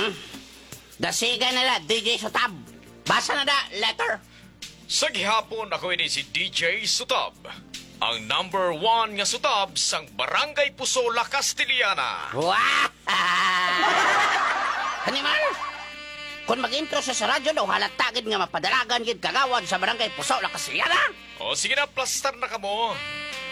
Dasiga na da, DJ Sutab. Basa na da, letter. Sa gihapon ako ini si DJ Sutab. Ang number 1 nga sutab sang Barangay Pusola, Castiliana. Wah! Haniman! Kung mag-intro siya sa radyo daw, halatagid nga mapadalagan gid kagawad sa Barangay Pusola, Castiliana. O sige na, plastar na kamo.